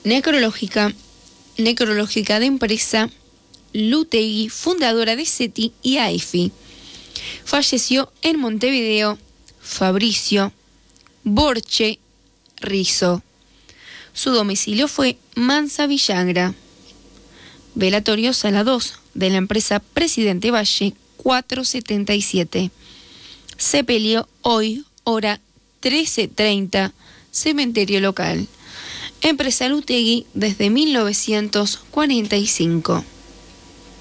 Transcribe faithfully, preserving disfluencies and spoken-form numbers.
necrológica, necrológica de empresa Lutegui, fundadora de SETI y A F I. Falleció en Montevideo Fabricio Borche Rizzo. Su domicilio fue Mansa Villagra. Velatorio Sala dos de la empresa Presidente Valle cuatrocientos setenta y siete. Sepelio hoy, hora trece treinta, cementerio local. Empresa Lutegui desde mil novecientos cuarenta y cinco.